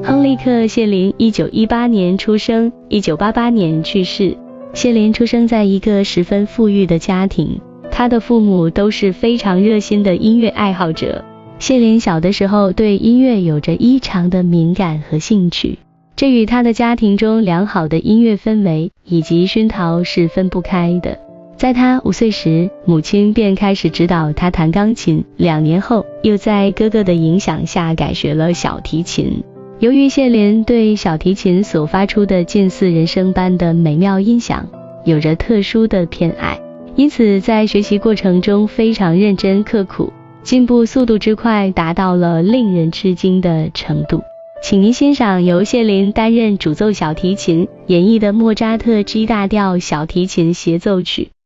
亨利克·谢林1918年出生，1988年去世。谢林出生在一个十分富裕的家庭，他的父母都是非常热心的音乐爱好者。谢林小的时候对音乐有着异常的敏感和兴趣，这与他的家庭中良好的音乐氛围以及熏陶是分不开的。在他5岁时，母亲便开始指导他弹钢琴，2年后又在哥哥的影响下改学了小提琴。由于谢林对小提琴所发出的近似人声般的美妙音响有着特殊的偏爱，因此在学习过程中非常认真刻苦，进步速度之快达到了令人吃惊的程度。请您欣赏由谢林担任主奏小提琴演绎的莫扎特 G 大调小提琴协奏曲。